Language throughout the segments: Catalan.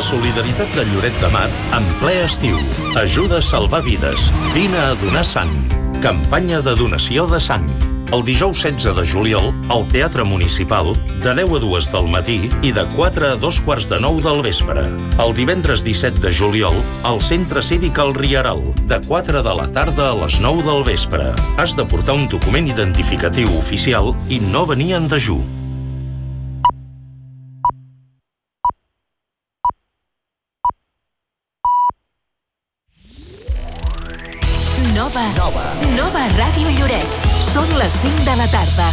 la solidaritat de Lloret de Mar en ple estiu. Ajuda a salvar vides. Vine a donar sang. Campanya de donació de sang. El dijous 16 de juliol, al Teatre Municipal, de 10 a 2 del matí i de 4 a 2:45 del vespre. El divendres 17 de juliol, al Centre Cívic El Rieral, de 4 de la tarda a les 9 del vespre. Has de portar un document identificatiu oficial i no venir en dejú. Nova Ràdio Lloret. Són les 5 de la tarda.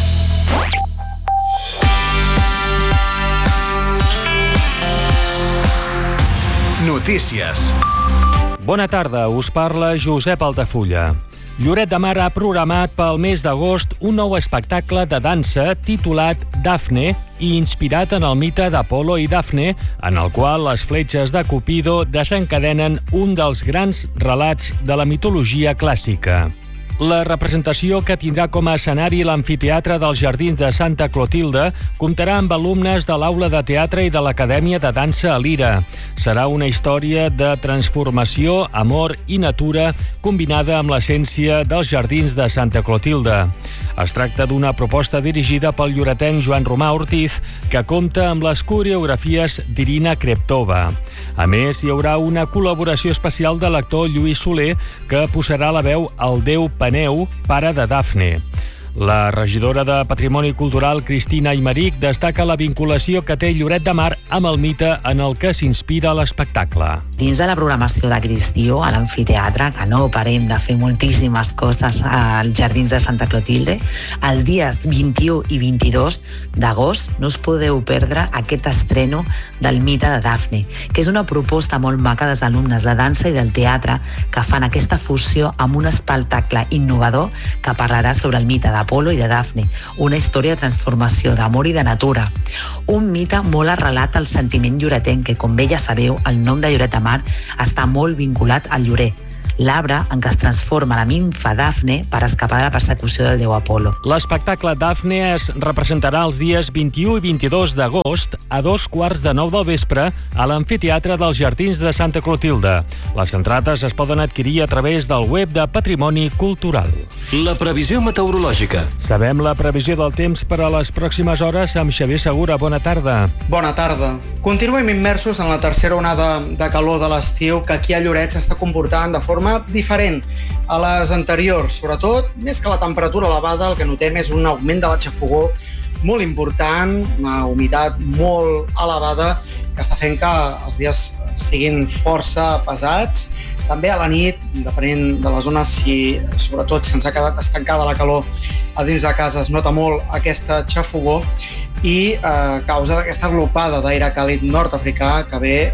Notícies. Bona tarda, us parla Josep Altafulla. Lloret de Mar ha programat pel mes d'agost un nou espectacle de dansa titulat Dafne i inspirat en el mite d'Apolo i Dafne, en el qual les fletxes de Cupido desencadenen un dels grans relats de la mitologia clàssica. La representació, que tindrà com a escenari l'amfiteatre dels Jardins de Santa Clotilde, comptarà amb alumnes de l'Aula de Teatre i de l'Acadèmia de Dansa a Lira. Serà una història de transformació, amor i natura combinada amb l'essència dels Jardins de Santa Clotilde. Es tracta d'una proposta dirigida pel lloretenc Joan Romà Ortiz, que compta amb les coreografies d'Irina Kreptova. A més, hi haurà una col·laboració especial de l'actor Lluís Soler, que posarà la veu al déu Peneu, pare de Dafne. La regidora de Patrimoni Cultural, Cristina Aymeric, destaca la vinculació que té Lloret de Mar amb el mite en el que s'inspira l'espectacle. Dins de la programació de Cristió, a l'amfiteatre, que no parem de fer moltíssimes coses als Jardins de Santa Clotilde, els dies 21 i 22 d'agost no us podeu perdre aquest estreno del mite de Dafne, que és una proposta molt maca dels alumnes de dansa i del teatre que fan aquesta fusió amb un espectacle innovador que parlarà sobre el mite d'Apolo i de Dafne, una història de transformació, d'amor i de natura. Un mite molt arrelat al sentiment lloretenc que, com bé ja sabeu, el nom de Lloret de Mar està molt vinculat al llorer, l'arbre en què es transforma la nimfa Dafne per escapar de la persecució del déu Apolo. L'espectacle Dafne es representarà els dies 21 i 22 d'agost a 2:15 del vespre a l'amfiteatre dels Jardins de Santa Clotilde. Les entrades es poden adquirir a través del web de Patrimoni Cultural. La previsió meteorològica. Sabem la previsió del temps per a les pròximes hores amb Xavier Segura. Bona tarda. Bona tarda. Continuem immersos en la tercera onada de calor de l'estiu que aquí a Lloret s'està comportant de forma diferent a les anteriors. Sobretot, més que la temperatura elevada, el que notem és un augment de la xafogor molt important, una humitat molt elevada que està fent que els dies siguin força pesats. També a la nit, depenent de les zones, si sobretot se'ns ha quedat estancada la calor a dins de casa, es nota molt aquesta xafogor i a causa d'aquesta glopada d'aire càlid nord-africà que ve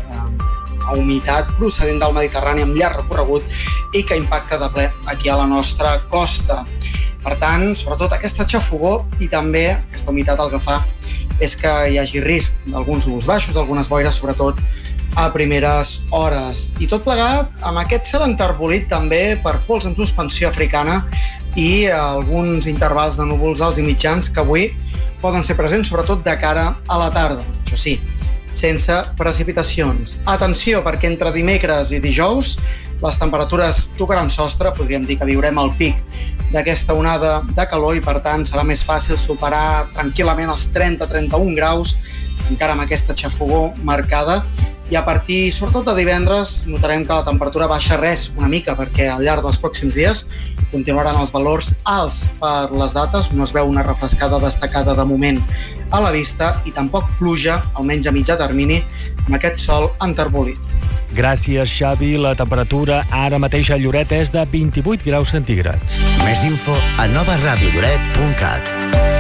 a humitat procedent del Mediterrani amb llarg recorregut i que impacta de ple aquí a la nostra costa. Per tant, sobretot aquesta xafogor i també aquesta humitat el que fa és que hi hagi risc d'alguns núvols baixos, d'algunes boires, sobretot a primeres hores. I tot plegat amb aquest cel enterbolit també per pols en suspensió africana i alguns intervals de núvols alts i mitjans que avui poden ser presents sobretot de cara a la tarda. Això sí, sense precipitacions. Atenció, perquè entre dimecres i dijous les temperatures tocaran sostre, podríem dir que viurem el pic d'aquesta onada de calor i per tant serà més fàcil superar tranquil·lament els 30-31 graus, encara amb aquesta xafogor marcada, i a partir, sobretot de divendres, notarem que la temperatura baixa res una mica perquè al llarg dels pròxims dies continuaran els valors alts per les dates, no es veu una refrescada destacada de moment a la vista i tampoc pluja, almenys a mitjà termini, amb aquest sol enterbolit. Gràcies, Xavi. La temperatura ara mateix a Lloret és de 28 graus centígrads. Més info a novaradiolloret.cat.